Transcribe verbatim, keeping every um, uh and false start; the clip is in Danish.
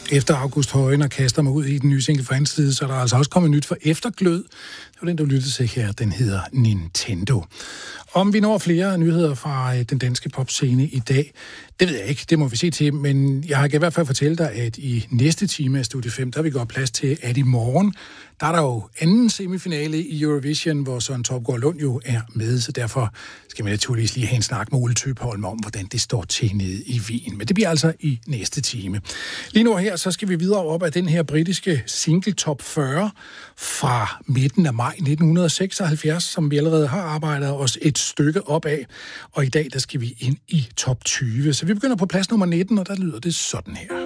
Efter August Højner kaster mig ud i den nye single fra hans side, så er der altså også kommet nyt for Efterglød. Det var den, du lyttede til her. Den hedder Nintendo. Om vi når flere nyheder fra den danske popscene i dag, det ved jeg ikke, det må vi se til, men jeg kan i hvert fald fortælle dig, at i næste time af Studie fem, der vil vi gå plads til, at i morgen, der er der jo anden semifinale i Eurovision, hvor Søren Topgaard Lund jo er med, så derfor skal vi naturligvis lige have en snak med Ole Tøpholm om, hvordan det står til nede i Wien. Men det bliver altså i næste time. Lige nu her, så skal vi videre op af den her britiske single top fyrre fra midten af maj nitten seksoghalvfjerds, som vi allerede har arbejdet os et stykke op af. Og i dag, der skal vi ind i top tyve. Så vi begynder på plads nummer nitten, og der lyder det sådan her.